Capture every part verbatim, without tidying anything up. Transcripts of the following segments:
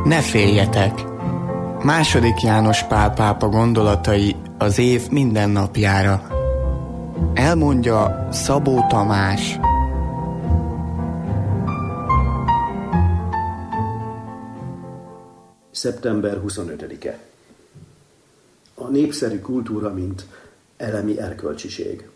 Ne féljetek! Második János Pál pápa gondolatai az év minden napjára. Elmondja Szabó Tamás. szeptember huszonötödike. A népszerű kultúra, mint elemi erkölcsiség.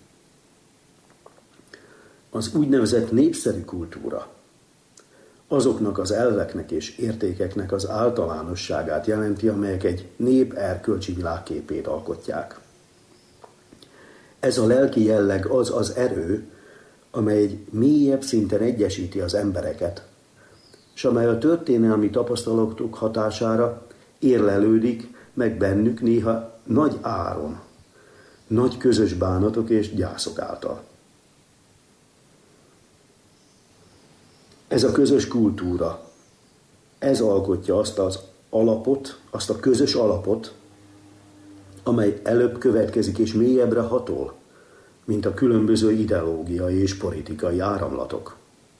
Az úgynevezett népszerű kultúra azoknak az elveknek és értékeknek az általánosságát jelenti, amelyek egy nép erkölcsi világképét alkotják. Ez a lelki jelleg az az erő, amely egy mélyebb szinten egyesíti az embereket, és amely a történelmi tapasztalatok hatására érlelődik meg bennük néha nagy áron, nagy közös bánatok és gyászok által. Ez a közös kultúra, ez alkotja azt az alapot, azt a közös alapot, amely előbb következik és mélyebbre hatol, mint a különböző ideológiai és politikai áramlatok.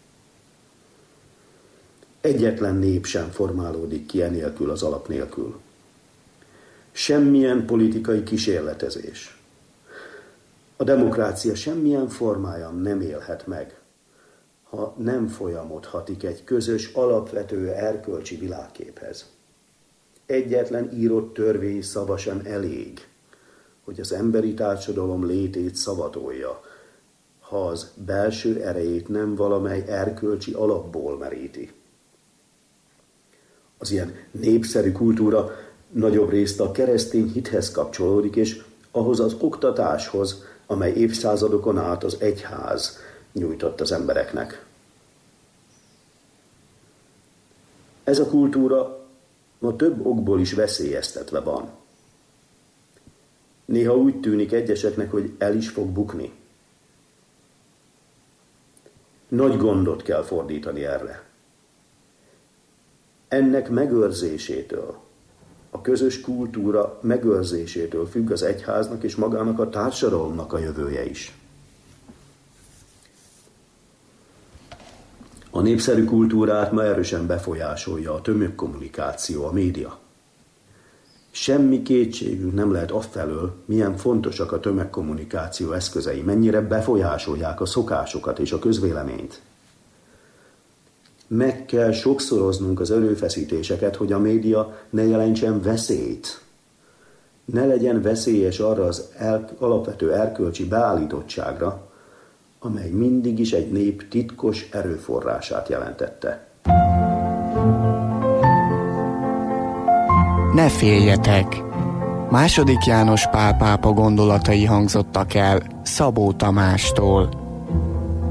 Egyetlen nép sem formálódik ki enélkül az alap nélkül. Semmilyen politikai kísérletezés, a demokrácia semmilyen formája nem élhet meg, ha nem folyamodhatik egy közös, alapvető erkölcsi világképhez. Egyetlen írott törvény szava sem elég, hogy az emberi társadalom létét szavatolja, ha az belső erejét nem valamely erkölcsi alapból meríti. Az ilyen népszerű kultúra nagyobb részt a keresztény hithez kapcsolódik, és ahhoz az oktatáshoz, amely évszázadokon át az egyház nyújtott az embereknek. Ez a kultúra ma több okból is veszélyeztetve van. Néha úgy tűnik egyeseknek, hogy el is fog bukni. Nagy gondot kell fordítani erre. Ennek megőrzésétől, a közös kultúra megőrzésétől függ az egyháznak és magának a társadalomnak a jövője is. A népszerű kultúrát ma erősen befolyásolja a tömegkommunikáció, a média. Semmi kétségünk nem lehet afelől, milyen fontosak a tömegkommunikáció eszközei, mennyire befolyásolják a szokásokat és a közvéleményt. Meg kell sokszoroznunk az erőfeszítéseket, hogy a média ne jelentsen veszélyt. Ne legyen veszélyes arra az el, alapvető erkölcsi beállítottságra, amely mindig is egy nép titkos erőforrását jelentette. Ne féljetek! Második János Pál pápa gondolatai hangzottak el Szabó Tamástól.